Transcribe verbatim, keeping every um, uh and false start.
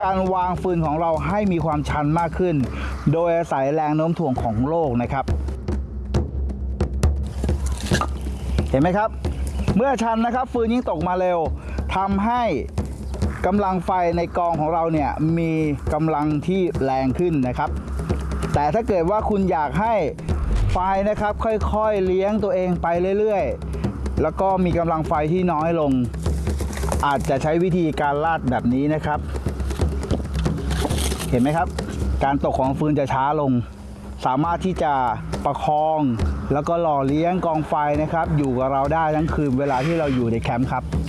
การวางฟืนของเราให้มีความชันมากขึ้นโดยอาศัยแรงโน้มถ่วงของโลกนะครับเห็นไหมครับเมื่อชันนะครับฟืนยิ่งตกมาเร็วทำให้กำลังไฟในกองของเราเนี่ยมีกำลังที่แรงขึ้นนะครับแต่ถ้าเกิดว่าคุณอยากให้ไฟนะครับค่อยๆเลี้ยงตัวเองไปเรื่อยๆแล้วก็มีกำลังไฟที่น้อยลงอาจจะใช้วิธีการลาดแบบนี้นะครับเห็นไหมครับการตกของฟืนจะช้าลงสามารถที่จะประคองแล้วก็หล่อเลี้ยงกองไฟนะครับอยู่กับเราได้ทั้งคืนเวลาที่เราอยู่ในแคมป์ครับ